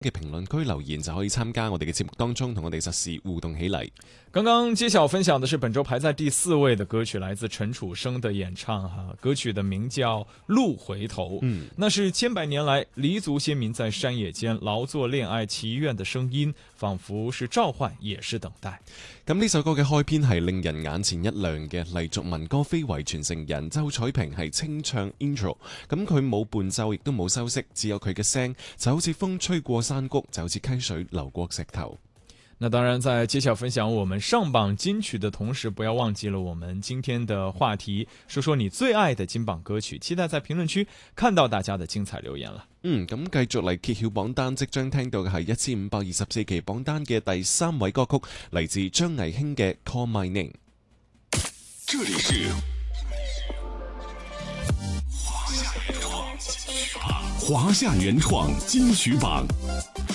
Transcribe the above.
嘅評論區留言就可以參加我哋嘅節目當中，同我哋實時互動起嚟。 剛剛揭曉分享的是本周排在第4位的歌曲，來自陳楚生的演唱歌曲的名叫《路回頭》。那是千百年來黎族先民在山野間勞作戀愛祈願的聲音，仿佛是召喚，也是等待。 咁呢首歌嘅開篇係令人眼前一亮嘅，黎族民歌非遺傳承人周彩萍係清唱 intro， 咁佢冇伴奏亦都冇修飾，只有佢嘅聲就好似風吹過山谷，就好似溪水流過石頭。 那當然在揭曉分享我們上榜金曲的同時，不要忘記了我們今天的話題，說說你最愛的金榜歌曲，期待在評論區看到大家的精彩留言了。 咁繼續嚟揭曉榜單，即將聽到嘅係1524期榜單嘅第3位歌曲，嚟自張藝興嘅 Call My Name。 這裡是華夏原創金曲榜。